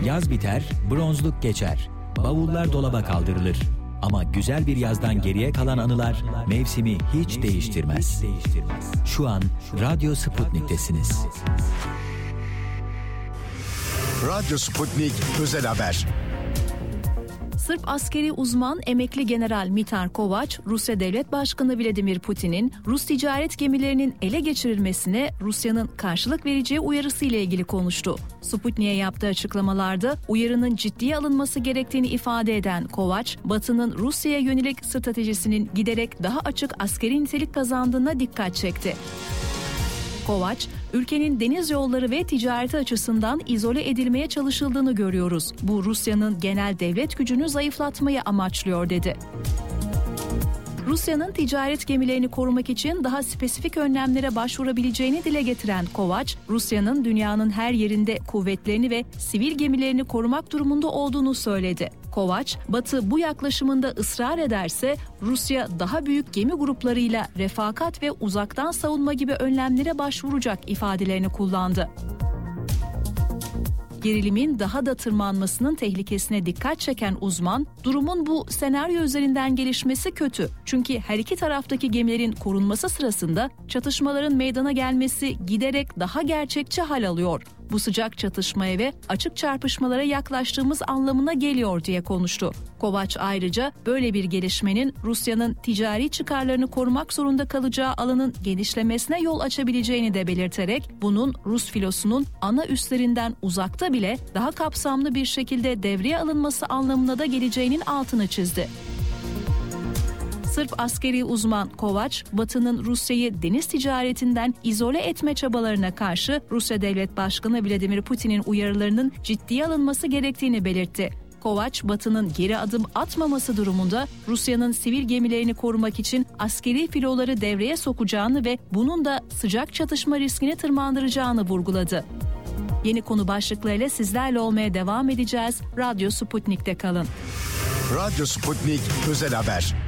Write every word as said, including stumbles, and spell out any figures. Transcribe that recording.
Yaz biter, bronzluk geçer. Bavullar dolaba kaldırılır. Ama güzel bir yazdan geriye kalan anılar mevsimi hiç değiştirmez. Şu an Radyo Sputnik'tesiniz. Radyo Sputnik Özel Haber. Sırp askeri uzman emekli general Mitar Kovač, Rusya Devlet Başkanı Vladimir Putin'in Rus ticaret gemilerinin ele geçirilmesine Rusya'nın karşılık vereceği uyarısı ile ilgili konuştu. Sputnik'e yaptığı açıklamalarda uyarının ciddiye alınması gerektiğini ifade eden Kovač, Batı'nın Rusya'ya yönelik stratejisinin giderek daha açık askeri nitelik kazandığına dikkat çekti. Kovač, ülkenin deniz yolları ve ticareti açısından izole edilmeye çalışıldığını görüyoruz. Bu Rusya'nın genel devlet gücünü zayıflatmayı amaçlıyor dedi. Rusya'nın ticaret gemilerini korumak için daha spesifik önlemlere başvurabileceğini dile getiren Kovač, Rusya'nın dünyanın her yerinde kuvvetlerini ve sivil gemilerini korumak durumunda olduğunu söyledi. Kovač, Batı bu yaklaşımında ısrar ederse Rusya daha büyük gemi gruplarıyla refakat ve uzaktan savunma gibi önlemlere başvuracak ifadelerini kullandı. Gerilimin daha da tırmanmasının tehlikesine dikkat çeken uzman, durumun bu senaryo üzerinden gelişmesi kötü. Çünkü her iki taraftaki gemilerin korunması sırasında çatışmaların meydana gelmesi giderek daha gerçekçi hal alıyor. Bu sıcak çatışmaya ve açık çarpışmalara yaklaştığımız anlamına geliyor diye konuştu. Kovač ayrıca böyle bir gelişmenin Rusya'nın ticari çıkarlarını korumak zorunda kalacağı alanın genişlemesine yol açabileceğini de belirterek bunun Rus filosunun ana üslerinden uzakta bile daha kapsamlı bir şekilde devreye alınması anlamına da geleceğinin altını çizdi. Sırp askeri uzman Kovač, Batı'nın Rusya'yı deniz ticaretinden izole etme çabalarına karşı Rusya Devlet Başkanı Vladimir Putin'in uyarılarının ciddiye alınması gerektiğini belirtti. Kovač, Batı'nın geri adım atmaması durumunda Rusya'nın sivil gemilerini korumak için askeri filoları devreye sokacağını ve bunun da sıcak çatışma riskini tırmandıracağını vurguladı. Yeni konu başlıklarıyla sizlerle olmaya devam edeceğiz. Radyo Sputnik'te kalın. Radyo Sputnik Özel Haber.